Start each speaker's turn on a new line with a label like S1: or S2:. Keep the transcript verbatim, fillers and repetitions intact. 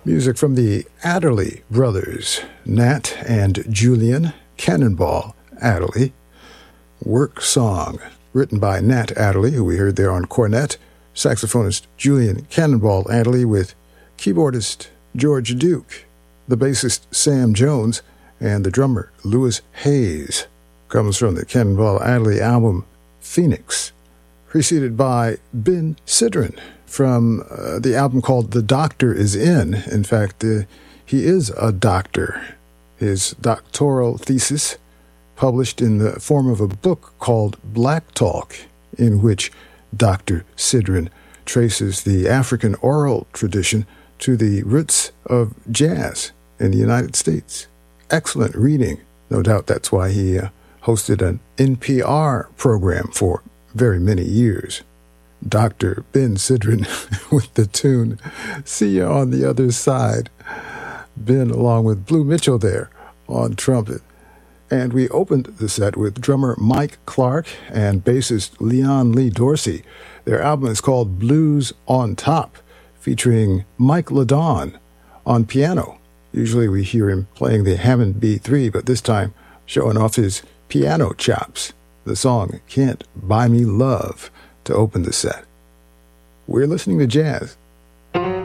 S1: Music from the Adderley brothers, Nat and Julian Cannonball Adderley. Work Song, written by Nat Adderley, who we heard there on cornet, saxophonist Julian Cannonball Adderley with keyboardist George Duke, the bassist Sam Jones, and the drummer Louis Hayes. Comes from the Cannonball Adderley album Phoenix, preceded by Ben Sidran from uh, the album called The Doctor Is In. In fact, uh, he is a doctor. His doctoral thesis, published in the form of a book called Black Talk, in which Doctor Sidran traces the African oral tradition to the roots of jazz in the United States. Excellent reading. No doubt that's why he uh, hosted an N P R program for very many years. Doctor Ben Sidran with the tune See You on the Other Side. Ben along with Blue Mitchell there on trumpet. And we opened the set with drummer Mike Clark and bassist Leon Lee Dorsey. Their album is called Blues on Top, featuring Mike LaDon on piano. Usually we hear him playing the Hammond B three, but this time showing off his piano chops. The song Can't Buy Me Love to open the set. We're listening to jazz.